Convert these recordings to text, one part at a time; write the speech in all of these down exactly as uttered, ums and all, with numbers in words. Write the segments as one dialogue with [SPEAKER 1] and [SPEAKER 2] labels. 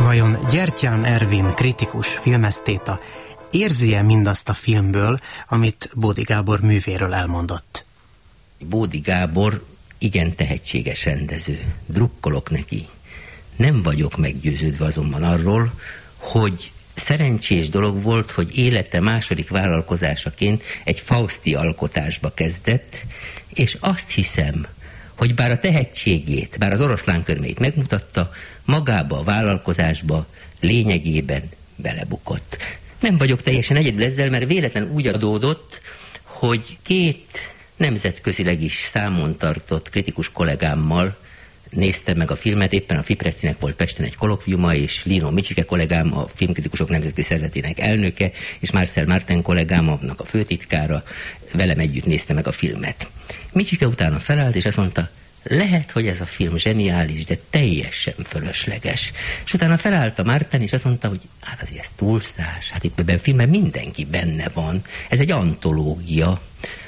[SPEAKER 1] Vajon Gyertyán Ervin kritikus filmesztéta érzi-e mindazt a filmből, amit Bódi Gábor művéről elmondott?
[SPEAKER 2] Bódi Gábor igen tehetséges rendező. Drukkolok neki. Nem vagyok meggyőződve azonban arról, hogy szerencsés dolog volt, hogy élete második vállalkozásaként egy fauszti alkotásba kezdett, és azt hiszem, hogy bár a tehetségét, bár az oroszlánkörmét megmutatta, magába a vállalkozásba lényegében belebukott. Nem vagyok teljesen egyedül ezzel, mert véletlen úgy adódott, hogy két nemzetközileg is számon tartott kritikus kollégámmal néztem meg a filmet, éppen a Fipresszinek volt Pesten egy kolokviuma, és Lino Micsike kollégám, a Filmkritikusok Nemzetközi Szervezetének elnöke, és Marcel Martin kollégám, annak a főtitkára, velem együtt nézte meg a filmet. Micsike utána felállt, és azt mondta, lehet, hogy ez a film zseniális, de teljesen fölösleges. És utána felállt a Martin, és azt mondta, hogy hát azért ez túlszás, hát itt ebben a filmben mindenki benne van. Ez egy antológia.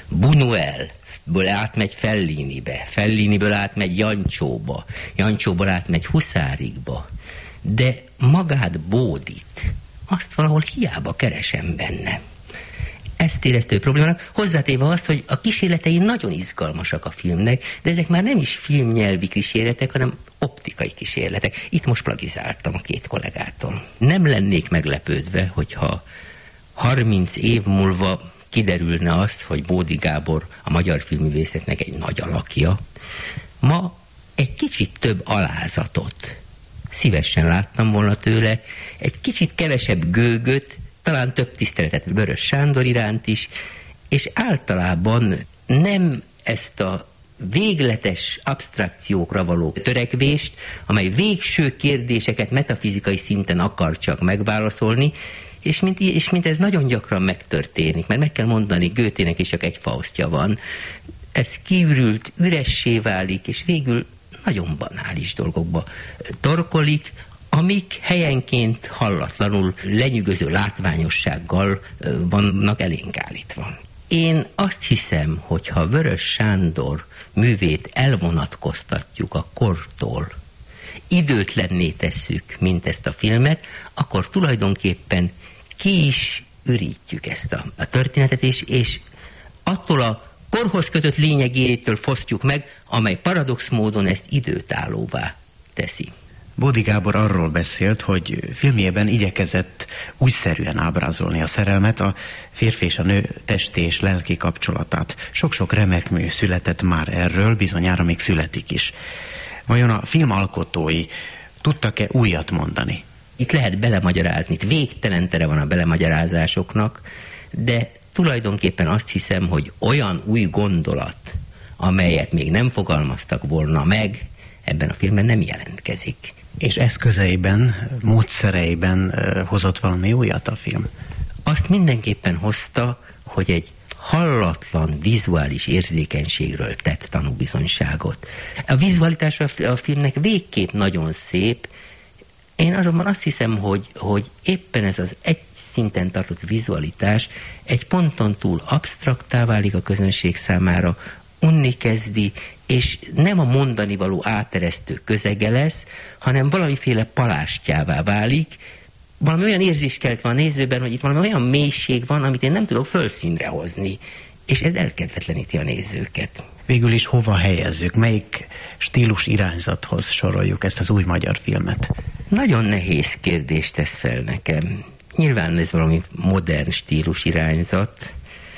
[SPEAKER 2] Buñuelből átmegy Fellinibe, Felliniből átmegy Jancsóba, Jancsóból átmegy Huszárikba, de magát Bódit, azt valahol hiába keresem benne. Ezt érezte problémának, hozzátéve azt, hogy a kísérletei nagyon izgalmasak a filmnek, de ezek már nem is filmnyelvi kísérletek, hanem optikai kísérletek. Itt most plagizáltam a két kollégától. Nem lennék meglepődve, hogyha harminc év múlva kiderülne az, hogy Bódi Gábor a magyar filmművészetnek egy nagy alakja. Ma egy kicsit több alázatot szívesen láttam volna tőle, egy kicsit kevesebb gőgöt, talán több tiszteletet Vörös Sándor iránt is, és általában nem ezt a végletes absztrakciókra való törekvést, amely végső kérdéseket metafizikai szinten akar csak megválaszolni, és mint, és mint ez nagyon gyakran megtörténik, mert meg kell mondani, Goethének is csak egy Faustja van. Ez kiürült, üressé válik, és végül nagyon banális dolgokba torkolik, amik helyenként hallatlanul lenyűgöző látványossággal vannak elénk állítva. Én azt hiszem, hogy ha Vörös Sándor művét elvonatkoztatjuk a kortól, időtlenné tesszük, mint ezt a filmet, akkor tulajdonképpen ki is ürítjük ezt a, a történetet, és, és attól a korhoz kötött lényegétől fosztjuk meg, amely paradox módon ezt időtállóvá teszi.
[SPEAKER 1] Bódi Gábor arról beszélt, hogy filmjében igyekezett újszerűen ábrázolni a szerelmet, a férfi és a nő testi és lelki kapcsolatát. Sok-sok remek mű született már erről, bizonyára még születik is. Vajon a filmalkotói tudtak-e újat mondani?
[SPEAKER 2] Itt lehet belemagyarázni, itt végtelen tere van a belemagyarázásoknak, de tulajdonképpen azt hiszem, hogy olyan új gondolat, amelyet még nem fogalmaztak volna meg, ebben a filmben nem jelentkezik.
[SPEAKER 1] És eszközeiben, módszereiben hozott valami újat a film?
[SPEAKER 2] Azt mindenképpen hozta, hogy egy hallatlan vizuális érzékenységről tett tanúbizonyságot. A vizualitás a filmnek végképp nagyon szép. Én azonban azt hiszem, hogy, hogy éppen ez az egy szinten tartott vizualitás egy ponton túl absztraktá válik a közönség számára, unni kezdi, és nem a mondani való áteresztő közege lesz, hanem valamiféle palástjává válik, valami olyan érzés kelt van a nézőben, hogy itt valami olyan mélység van, amit én nem tudok fölszínre hozni, és ez elkedvetleníti a nézőket.
[SPEAKER 1] Végül is hova helyezzük? Melyik stílus irányzathoz soroljuk ezt az új magyar filmet?
[SPEAKER 2] Nagyon nehéz kérdést tesz fel nekem. Nyilván ez valami modern stílus irányzat,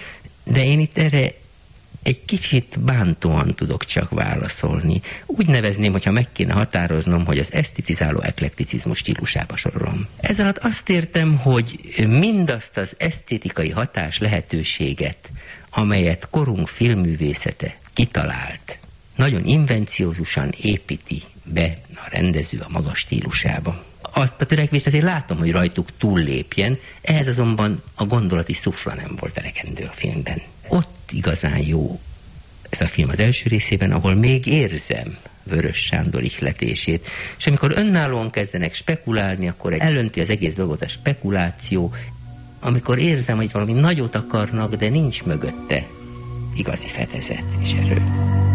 [SPEAKER 2] de én itt erre egy kicsit bántóan tudok csak válaszolni. Úgy nevezném, hogyha meg kéne határoznom, hogy az esztetizáló eklekticizmus stílusába sorolom. Ez alatt azt értem, hogy mindazt az esztétikai hatás lehetőséget, amelyet korunk filmművészete kitalált, nagyon invenciózusan építi be a rendező a maga stílusába. Azt a törekvést azért látom, hogy rajtuk túllépjen, ehhez azonban a gondolati szufla nem volt elegendő a filmben. Ott igazán jó ez a film az első részében, ahol még érzem Vörös Sándor ihletését, és amikor önállóan kezdenek spekulálni, akkor elönti az egész dolgot a spekuláció, amikor érzem, hogy valami nagyot akarnak, de nincs mögötte igazi fedezet és erő.